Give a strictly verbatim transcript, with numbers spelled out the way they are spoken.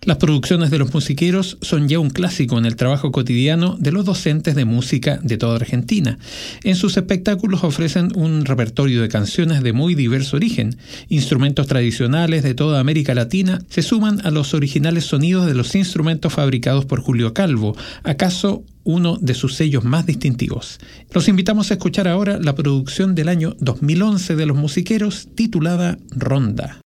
Las producciones de los musiqueros son ya un clásico en el trabajo cotidiano de los docentes de música de toda Argentina. En sus espectáculos ofrecen un repertorio de canciones de muy diverso origen. Instrumentos tradicionales de toda América Latina se suman a los originales sonidos de los instrumentos fabricados por Julio Calvo, acaso uno de sus sellos más distintivos. Los invitamos a escuchar ahora la producción del año dos mil once de los musiqueros titulada Ronda.